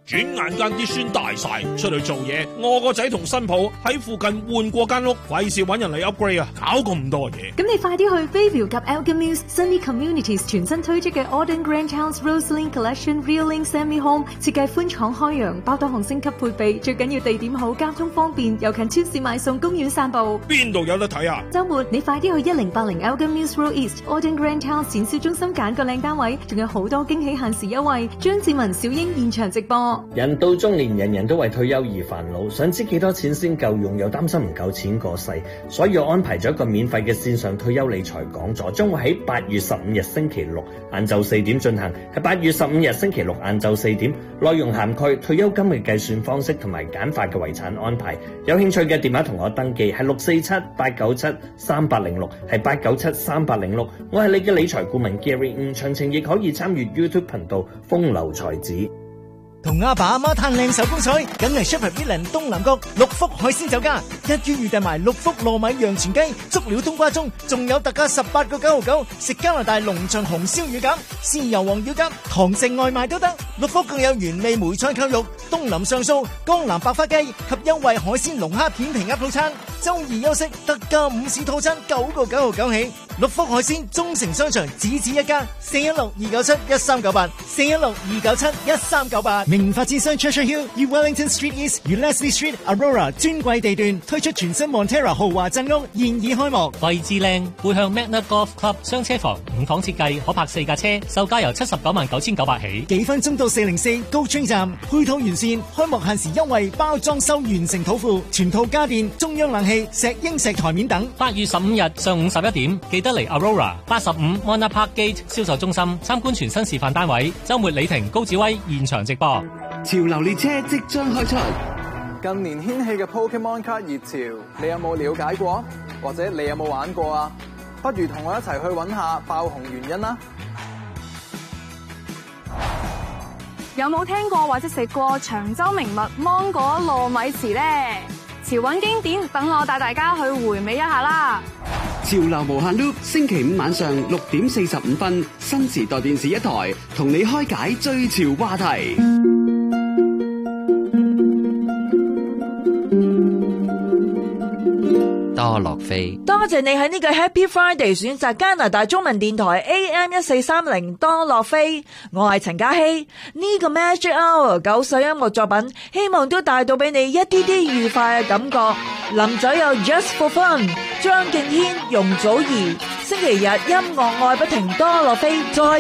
轉眼間啲孫大晒，出去做嘢，我個仔同新抱喺附近換過間屋，費事搵人嚟 upgrade 啊，搞咁多嘢。 咁你快啲去 Bayview 及 Elgin Mills Sunny Communities 全新推出嘅 Auden Grand House Roseland Collection Real Link Semi Home， 設計寬敞開揚，包多項升級配備，最緊要地點好，交通方便，又近超市買餸、公園散步。 邊度有得睇啊？ 週末你快啲去1080 Elgin Mills Road East Auden Grand House 展銷中心揀個靚單位，仲有好多驚喜限時優惠。張志文、小英現場直播。 人到中年，人人都為退休而煩惱，想知幾多錢先夠用，又擔心唔夠錢過世，所以我安排咗一個免費嘅線上退休理財講座，將會喺8月15日星期六晏晝4點進行，係8月15日星期六晏晝4點，內容涵蓋退休金嘅計算方式同埋簡化嘅遺產安排。有興趣嘅電話同我登記係647-897-3806，係897-3806。我係你嘅理財顧問 Gary， 詳情亦可以參與 YouTube 頻道風流才子。 同阿爸阿媽嘆靚手工菜，梗係 Shepherd Island 東南角六福海鮮酒家，一於預訂埋六福糯米洋全雞、足料冬瓜盅，仲有特價18個9.99，食加拿大農場紅燒乳鴿、豉油皇乳鴿，堂食外賣都得。六福更有原味梅菜扣肉、東林上素、江南百花雞及優惠海鮮龍蝦片皮鴨套餐。周二休息特價午市套餐9個9.99起。六福海鮮中城商場只一家，416-297-1398 416-297-1398。明發展商 Treasure Hill 與 Wellington Street East 與 Leslie Street Aurora 專櫃地段推出全新 Montera 豪華鎮屋，現已開幕。 位置靚，背向 Magna Golf Club 雙車房，5房設計，可泊4架車，售價由799900起。 幾分鐘到404高村站，配套完善，開幕限時優惠，包裝修完成土庫，全套家電、中央冷氣、石英石台面等。 8月15日上午11點，記得嚟 Aurora 85 Mona Park Gate 銷售中心參觀全新示範單位。週末李婷、高子威現場直播。 潮流列車即將開出， 近年掀起嘅 Pokemon 卡熱潮，你有冇了解過？或者你有冇玩過啊？不如同我一齊去揾下爆紅原因啦！ 有冇聽過或者食過長洲名物芒果糯米糍呢？潮韻經典，等我帶大家去回味一下啦！ 潮流無限 loop， 星期五晚上6點45分，新時代電視一台，同你開解最潮話題。 多樂飛， 多謝你喺呢個 Happy Friday 選擇加拿大中文電台 AM1430 多樂飛，我係陳嘉希。呢個 Magic Hour 9首音樂作品，希望都帶到俾你一啲啲愉快嘅感覺。臨走有 Just for Fun、張敬軒、容祖兒。星期日音樂愛不停，多樂飛再